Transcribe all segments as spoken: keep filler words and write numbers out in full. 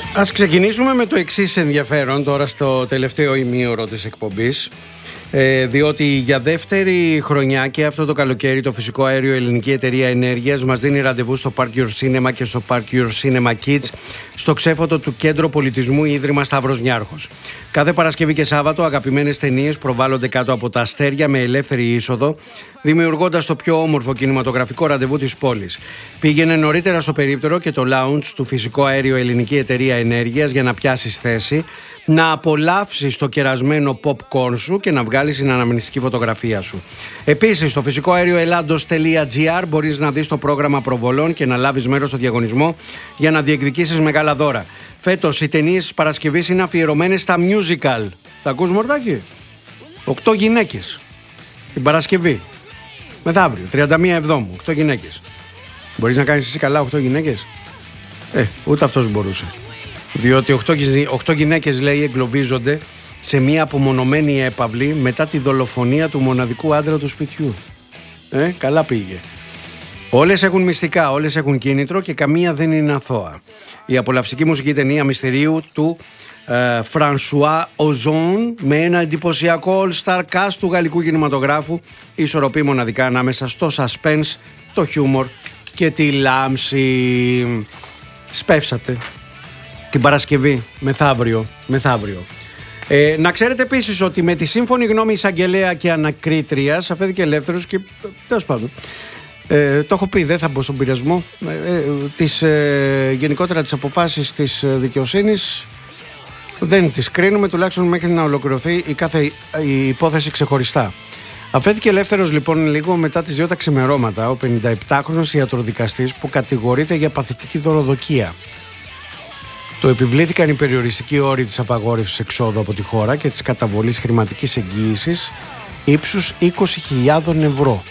Ας ξεκινήσουμε με το εξής ενδιαφέρον τώρα στο τελευταίο ημίωρο της εκπομπής. Ε, διότι για δεύτερη χρονιά και αυτό το καλοκαίρι το Φυσικό Αέριο Ελληνική Εταιρεία Ενέργειας μας δίνει ραντεβού στο Park Your Cinema και στο Park Your Cinema Kids στο ξέφωτο του Κέντρο Πολιτισμού Ίδρυμα Σταύρος Νιάρχος. Κάθε Παρασκευή και Σάββατο αγαπημένες ταινίες προβάλλονται κάτω από τα αστέρια με ελεύθερη είσοδο, δημιουργώντας το πιο όμορφο κινηματογραφικό ραντεβού της πόλης. Πήγαινε νωρίτερα στο περίπτερο και το lounge του Φυσικό Αέριο Ελληνική Εταιρεία Ενέργειας για να πιάσεις θέση, να απολαύσεις το κερασμένο popcorn σου και να βγάλεις την αναμνηστική φωτογραφία σου. Επίσης, στο φυσικό αέριο ελλάντος τελεία τζι άρ μπορείς να δεις το πρόγραμμα προβολών και να λάβεις μέρος στο διαγωνισμό για να διεκδικήσεις μεγάλα δώρα. Φέτος οι ταινίες της Παρασκευής είναι αφιερωμένες στα musical. Τα ακούς, Μορτάκη? Οκτώ γυναίκες την Παρασκευή. Μεθαύριο, τριάντα μία Εβδόμου, οκτώ γυναίκες. Μπορείς να κάνεις εσύ καλά οκτώ γυναίκες? Ε, ούτε αυτός μπορούσε. Διότι οκτώ γυναίκες, λέει, εγκλωβίζονται σε μία απομονωμένη έπαυλη μετά τη δολοφονία του μοναδικού άντρα του σπιτιού. Ε, καλά πήγε. Όλες έχουν μυστικά, όλες έχουν κίνητρο και καμία δεν είναι αθώα. Η απολαυστική μουσική ταινία μυστηρίου του Φρανσουά Οζόν με ένα εντυπωσιακό all-star cast του γαλλικού κινηματογράφου ισορροπεί μοναδικά ανάμεσα στο suspense, το χιούμορ και τη λάμψη. Σπεύσατε την Παρασκευή, μεθαύριο, μεθαύριο. Ε, να ξέρετε επίσης ότι με τη σύμφωνη γνώμη εισαγγελέα και ανακρίτριας αφέθηκε ελεύθερος και τέλος πάντων ε, το έχω πει, δεν θα μπω στον πειρασμό ε, ε, τις, ε, γενικότερα τις αποφάσεις της δικαιοσύνης δεν τις κρίνουμε, τουλάχιστον μέχρι να ολοκληρωθεί η κάθε η υπόθεση ξεχωριστά. Αφέθηκε ελεύθερος λοιπόν λίγο μετά τις δύο τα ξημερώματα ο πενηνταεπτάχρονος ιατροδικαστής που κατηγορείται για παθητική δωροδοκία. Το επιβλήθηκαν οι περιοριστικοί όροι της απαγόρευσης εξόδου από τη χώρα και της καταβολής χρηματικής εγγύησης ύψους είκοσι χιλιάδες ευρώ.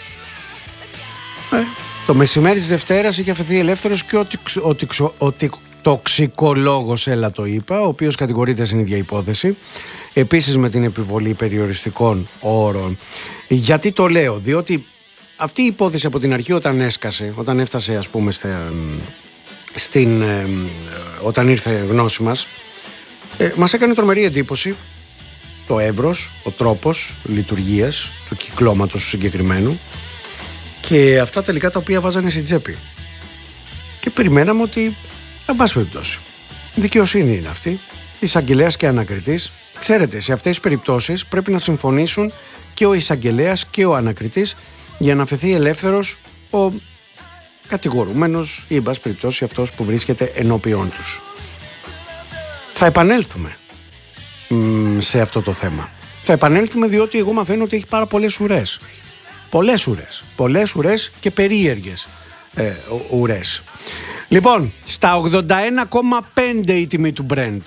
Ε, το μεσημέρι της Δευτέρας είχε αφαιθεί ελεύθερος και ο, ο, ο, ο τοξικολόγος, έλα το είπα, ο οποίος κατηγορείται στην ίδια υπόθεση, επίσης με την επιβολή περιοριστικών όρων. Γιατί το λέω? Διότι αυτή η υπόθεση από την αρχή όταν έσκασε, όταν έφτασε ας πούμε στα... Στην, ε, όταν ήρθε γνώση μας ε, μας έκανε τρομερή εντύπωση το εύρος, ο τρόπος λειτουργίας του κυκλώματος του συγκεκριμένου και αυτά τελικά τα οποία βάζανε στην τσέπη και περιμέναμε ότι εν πάση περιπτώσει δικαιοσύνη είναι αυτή, εισαγγελέας και ανακριτής. Ξέρετε, σε αυτές τις περιπτώσεις πρέπει να συμφωνήσουν και ο εισαγγελέας και ο ανακριτής για να αφαιθεί ελεύθερος ο κατηγορούμενος ή εν πάση περιπτώσει αυτός που βρίσκεται ενώπιόν τους. Θα επανέλθουμε μ, σε αυτό το θέμα. Θα επανέλθουμε διότι εγώ μαθαίνω ότι έχει πάρα πολλές ουρές. Πολλές ουρές. Πολλές ουρές και περίεργες ε, ουρές. Λοιπόν, στα ογδόντα ένα κόμμα πέντε η τιμή του Brent.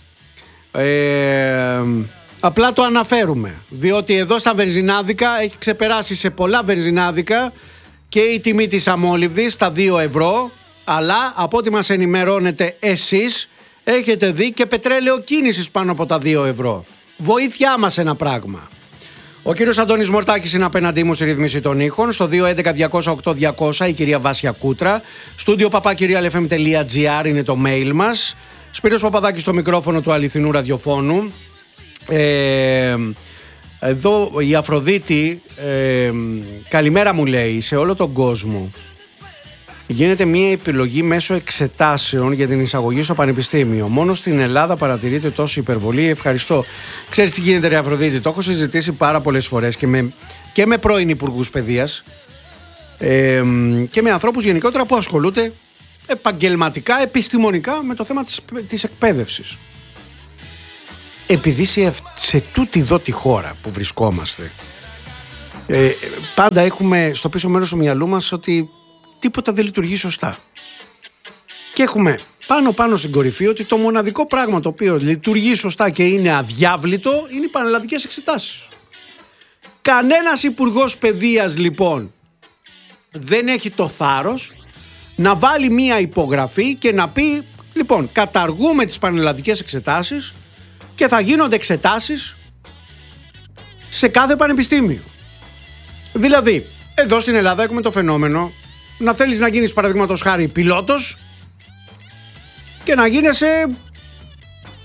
Ε, απλά το αναφέρουμε διότι εδώ στα βενζινάδικα έχει ξεπεράσει σε πολλά βενζινάδικα και η τιμή της αμόλυβδης στα δύο ευρώ, αλλά από ό,τι μας ενημερώνετε εσείς έχετε δει και πετρέλαιο κίνησης πάνω από τα δύο ευρώ. Βοήθειά μας ένα πράγμα. Ο κύριος Αντώνης Μορτάκης είναι απέναντί μου στη ρύθμιση των ήχων, στο δύο έντεκα διακόσια οκτώ διακόσια η κυρία Βάσια Κούτρα, στούντιο παπάκυριαλεφm τελεία εφ εμ τελεία τζι άρ είναι το mail μας, Σπύρος Παπαδάκης στο μικρόφωνο του αληθινού ραδιοφώνου. Ε... Εδώ η Αφροδίτη ε, καλημέρα μου λέει σε όλο τον κόσμο. Γίνεται μια επιλογή μέσω εξετάσεων για την εισαγωγή στο πανεπιστήμιο. Μόνο στην Ελλάδα παρατηρείται τόση υπερβολή. Ευχαριστώ. Ξέρεις τι γίνεται ρε Αφροδίτη? Το έχω συζητήσει πάρα πολλές φορές και με, και με πρώην υπουργούς παιδείας ε, και με ανθρώπους γενικότερα που ασχολούνται επαγγελματικά, επιστημονικά με το θέμα της, της εκπαίδευσης. Επειδή σε, σε τούτη εδώ τη χώρα που βρισκόμαστε ε, πάντα έχουμε στο πίσω μέρος του μυαλού μας ότι τίποτα δεν λειτουργεί σωστά και έχουμε πάνω πάνω στην κορυφή ότι το μοναδικό πράγμα το οποίο λειτουργεί σωστά και είναι αδιάβλητο είναι οι πανελλαδικές εξετάσεις. Κανένας υπουργός παιδείας λοιπόν δεν έχει το θάρρος να βάλει μία υπογραφή και να πει λοιπόν καταργούμε τις πανελλαδικές εξετάσεις και θα γίνονται εξετάσεις σε κάθε πανεπιστήμιο. Δηλαδή, εδώ στην Ελλάδα έχουμε το φαινόμενο να θέλεις να γίνεις παραδείγματος χάρη πιλότος και να γίνεσαι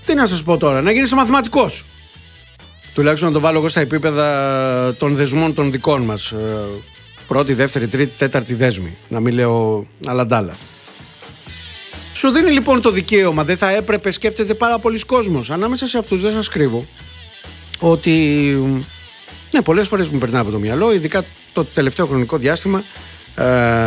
Τι να σας πω τώρα, να γίνεις μαθηματικός. Τουλάχιστον να το βάλω εγώ στα επίπεδα των δεσμών των δικών μας. Πρώτη, δεύτερη, τρίτη, τέταρτη δέσμη. Να μην λέω αλαντάλα. Σου δίνει λοιπόν το δικαίωμα, δεν θα έπρεπε, σκέφτεται πάρα πολλοί κόσμος. Ανάμεσα σε αυτούς δεν σας κρύβω ότι ναι, πολλές φορές μου περνάει από το μυαλό, ειδικά το τελευταίο χρονικό διάστημα ε,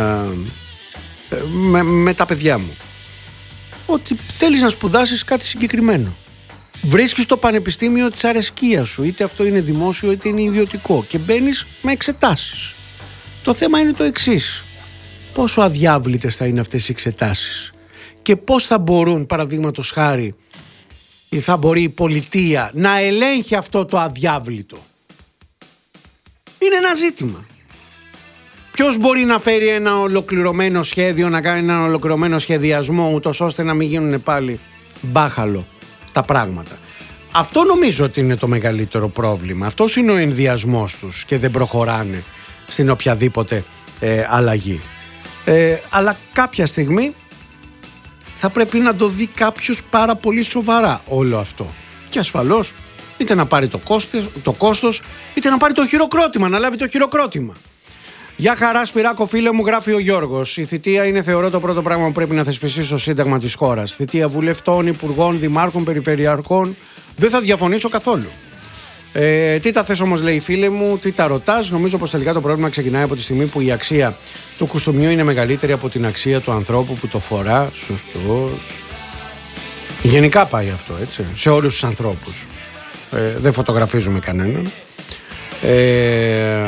με, με τα παιδιά μου, ότι θέλεις να σπουδάσεις κάτι συγκεκριμένο. Βρίσκεις το πανεπιστήμιο της αρεσκίας σου, είτε αυτό είναι δημόσιο είτε είναι ιδιωτικό, και μπαίνεις με εξετάσεις. Το θέμα είναι το εξής: πόσο αδιάβλητες θα είναι αυτές οι εξετάσεις και πώς θα μπορούν, παραδείγματος χάρη, ή θα μπορεί η πολιτεία να ελέγχει αυτό το αδιάβλητο. Είναι ένα ζήτημα. Ποιος μπορεί να φέρει ένα ολοκληρωμένο σχέδιο, να κάνει ένα ολοκληρωμένο σχεδιασμό, ούτως ώστε να μην γίνουν πάλι μπάχαλο τα πράγματα. Αυτό νομίζω ότι είναι το μεγαλύτερο πρόβλημα. Αυτός είναι ο ενδιασμός τους και δεν προχωράνε στην οποιαδήποτε ε, αλλαγή. Ε, αλλά κάποια στιγμή θα πρέπει να το δει κάποιος πάρα πολύ σοβαρά όλο αυτό. Και ασφαλώς είτε να πάρει το κόστος, το κόστος είτε να πάρει το χειροκρότημα, να λάβει το χειροκρότημα. Γεια χαρά Σπυράκο φίλε μου, γράφει ο Γιώργος. Η θητεία είναι, θεωρώ, το πρώτο πράγμα που πρέπει να θεσπιστεί στο Σύνταγμα της χώρας. Θητεία βουλευτών, υπουργών, δημάρχων, περιφερειαρχών. Δεν θα διαφωνήσω καθόλου. Ε, τι τα θες όμως, λέει φίλε μου, τι τα ρωτάς? Νομίζω πως τελικά το πρόβλημα ξεκινάει από τη στιγμή που η αξία του κουστούμιου είναι μεγαλύτερη από την αξία του ανθρώπου που το φορά. Σωστός. Γενικά πάει αυτό, έτσι, σε όλους τους ανθρώπους. Ε, δεν φωτογραφίζουμε κανέναν. Ε,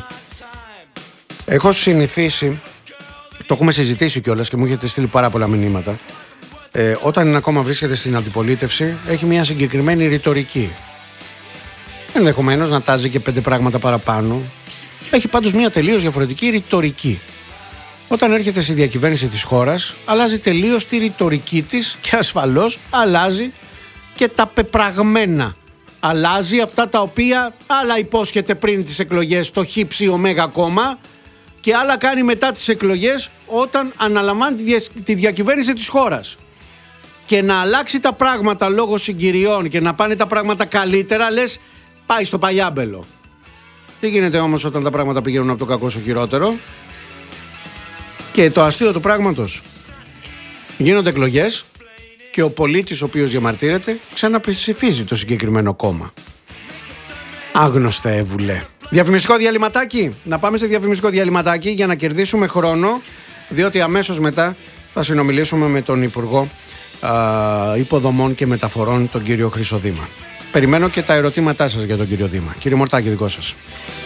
έχω συνηθίσει, το έχουμε συζητήσει κιόλας και μου έχετε στείλει πάρα πολλά μηνύματα. Ε, όταν ακόμα βρίσκεται στην αντιπολίτευση, έχει μια συγκεκριμένη ρητορική. Ενδεχομένως να τάζει και πέντε πράγματα παραπάνω. Έχει πάντως μια τελείως διαφορετική ρητορική. Όταν έρχεται στη διακυβέρνηση της χώρας, αλλάζει τελείως τη ρητορική της και ασφαλώς αλλάζει και τα πεπραγμένα. Αλλάζει αυτά τα οποία άλλα υπόσχεται πριν τις εκλογές το χύψη ωμέγα κόμμα και άλλα κάνει μετά τις εκλογές όταν αναλαμβάνει τη διακυβέρνηση της χώρας. Και να αλλάξει τα πράγματα λόγω συγκυριών και να πάνε τα πράγματα καλύτερα, λες, πάει στο παλιάμπελο. Τι γίνεται όμως όταν τα πράγματα πηγαίνουν από το κακό στο χειρότερο? Και το αστείο του πράγματος, γίνονται εκλογές και ο πολίτης ο οποίος διαμαρτύρεται ξαναψηφίζει το συγκεκριμένο κόμμα. Άγνωστα έβουλε. Διαφημιστικό διαλυματάκι. Να πάμε σε διαφημιστικό διαλυματάκι για να κερδίσουμε χρόνο, διότι αμέσως μετά θα συνομιλήσουμε με τον Υπουργό α, Υποδομών και Μεταφορών, τον κύριο Χρυσοδήμα. Περιμένω και τα ερωτήματά σας για τον κύριο Δήμα. Κύριε Μορτάκη, δικό σας.